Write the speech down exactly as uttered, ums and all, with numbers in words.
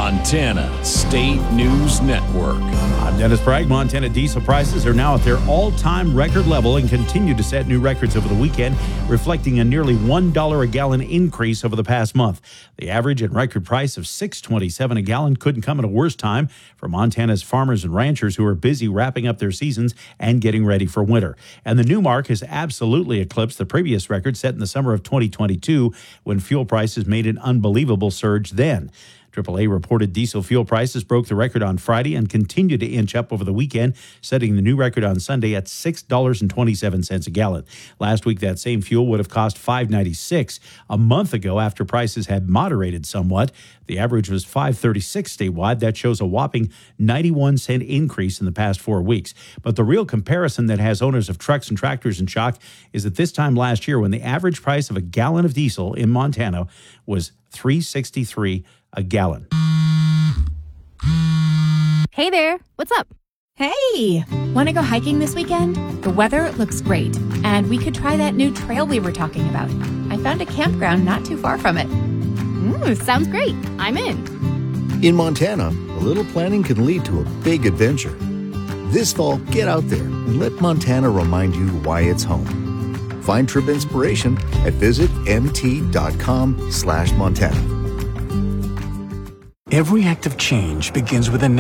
Montana State News Network. I'm Dennis Bragg. Montana diesel prices are now at their all-time record level and continue to set new records over the weekend, reflecting a nearly one dollar a gallon increase over the past month. The average and record price of six dollars and twenty-seven cents a gallon couldn't come at a worse time for Montana's farmers and ranchers who are busy wrapping up their seasons and getting ready for winter. And the new mark has absolutely eclipsed the previous record set in the summer of twenty twenty-two when fuel prices made an unbelievable surge then. triple A reported diesel fuel prices broke the record on Friday and continued to inch up over the weekend, setting the new record on Sunday at six dollars and twenty-seven cents a gallon. Last week, that same fuel would have cost five dollars and ninety-six cents. A month ago, after prices had moderated somewhat, the average was five dollars and thirty-six cents statewide. That shows a whopping ninety-one cent increase in the past four weeks. But the real comparison that has owners of trucks and tractors in shock is that this time last year, when the average price of a gallon of diesel in Montana was three dollars and sixty-three cents a gallon. Hey there, what's up? Hey, want to go hiking this weekend? The weather looks great, and we could try that new trail we were talking about. I found a campground not too far from it. Ooh, sounds great. I'm in. In Montana, a little planning can lead to a big adventure. This fall, get out there and let Montana remind you why it's home. Find trip inspiration at visit mt.com slash Montana. Every act of change begins with a name.